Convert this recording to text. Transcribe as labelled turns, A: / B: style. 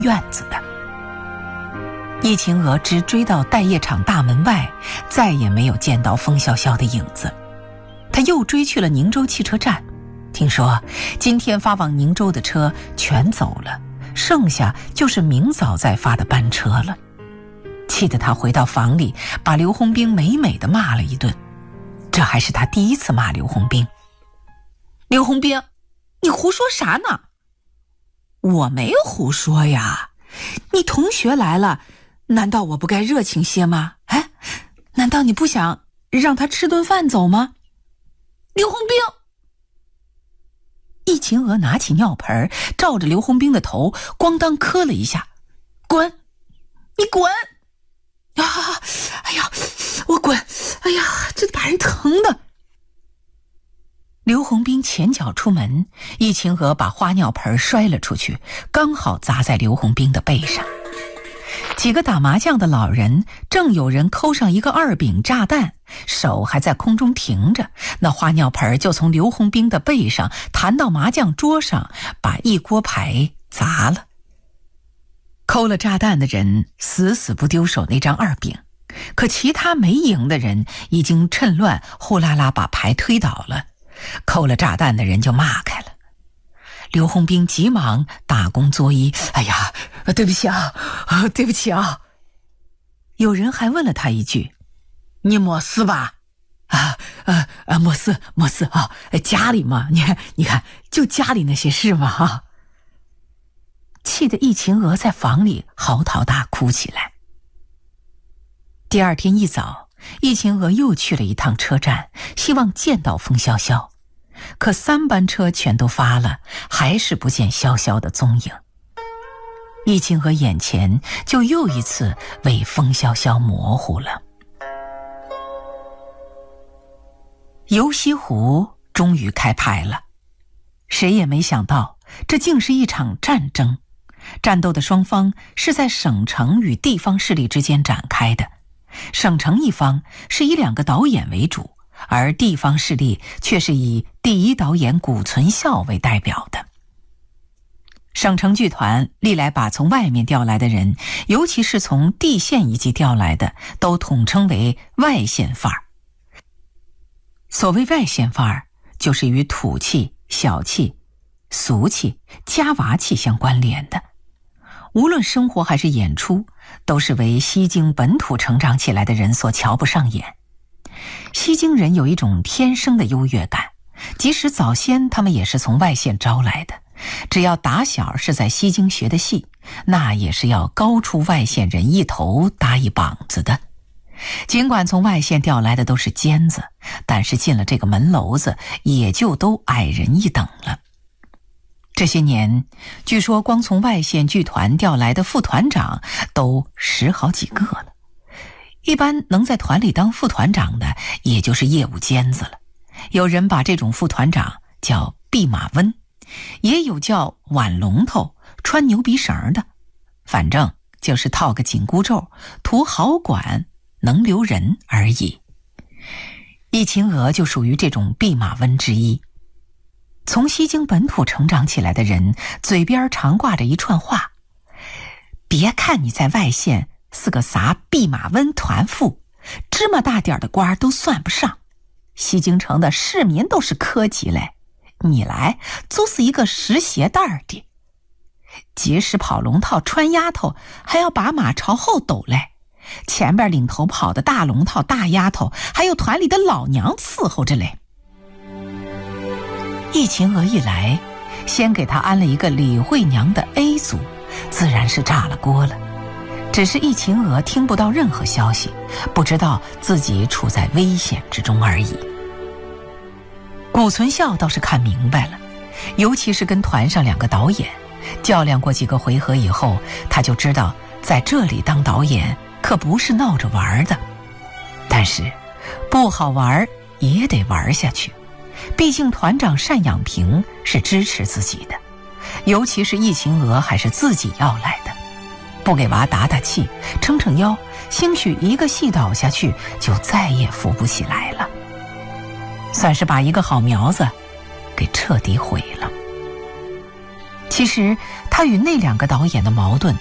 A: 院子的。易秦娥直追到待业场大门外，再也没有见到风萧萧的影子。他又追去了宁州汽车站，听说今天发往宁州的车全走了，剩下就是明早再发的班车了。气得他回到房里，把刘洪兵美美的骂了一顿。这还是他第一次骂刘洪兵。刘洪兵，你胡说啥呢？我没有胡说呀，你同学来了，难道我不该热情些吗？哎，难道你不想让他吃顿饭走吗？刘洪兵！易秦娥拿起尿盆，照着刘洪兵的头咣当磕了一下。滚！你滚！啊！哎呀，我滚！哎呀，这把人疼的。刘洪兵前脚出门，易秦娥把花尿盆摔了出去，刚好砸在刘洪兵的背上。几个打麻将的老人正有人扣上一个2饼炸弹，手还在空中停着，那花尿盆就从刘洪兵的背上弹到麻将桌上，把一锅牌砸了。扣了炸弹的人死死不丢手那张2饼，可其他没赢的人已经趁乱呼啦啦把牌推倒了，扣了炸弹的人就骂开了。刘洪兵急忙打躬作揖，哎呀，对不起啊，对不起啊。有人还问了他一句，你没事吧？没事啊，家里嘛，你看就家里那些事嘛哈。气得易秦娥在房里嚎啕大哭起来。第二天一早，易秦娥又去了一趟车站，希望见到风萧萧，可3班车全都发了，还是不见萧萧的踪影。易秦娥眼前就又一次为风萧萧模糊了。游西湖终于开拍了，谁也没想到这竟是一场战争，战斗的双方是在省城与地方势力之间展开的。省城一方是以2个导演为主，而地方势力却是以第一导演谷存孝为代表的。省城剧团历来把从外面调来的人，尤其是从地县一级调来的，都统称为外县范儿。所谓外县范儿，就是与土气、小气、俗气、家娃气相关联的。无论生活还是演出，都是为西京本土成长起来的人所瞧不上眼。西京人有一种天生的优越感，即使早先他们也是从外县招来的，只要打小是在西京学的戏，那也是要高出外县人一头搭一膀子的。尽管从外县调来的都是尖子，但是进了这个门楼子，也就都矮人一等了。这些年，据说光从外县剧团调来的副团长都10好几个了。一般能在团里当副团长的，也就是业务尖子了。有人把这种副团长叫弼马温，也有叫挽龙头、穿牛鼻绳的，反正就是套个紧箍咒，图好管能留人而已。易秦娥就属于这种弼马温之一。从西京本土成长起来的人，嘴边常挂着一串话：别看你在外县是个啥弼马温团副，芝麻大点的官都算不上，西京城的市民都是科级嘞，你来就是一个拾鞋带的。即使跑龙套穿丫头，还要把马朝后抖嘞，前边领头跑的大龙套大丫头，还有团里的老娘伺候着嘞。易秦娥一来，先给他安了一个李慧娘的 A 组，自然是炸了锅了。只是易秦娥听不到任何消息，不知道自己处在危险之中而已。谷存孝倒是看明白了，尤其是跟团上2个导演较量过几个回合以后，他就知道在这里当导演可不是闹着玩的。但是不好玩也得玩下去，毕竟团长单养平是支持自己的，尤其是易秦娥还是自己要来的，不给娃打打气撑撑腰，兴许一个戏倒下去就再也扶不起来了，算是把一个好苗子给彻底毁了。其实他与那两个导演的矛盾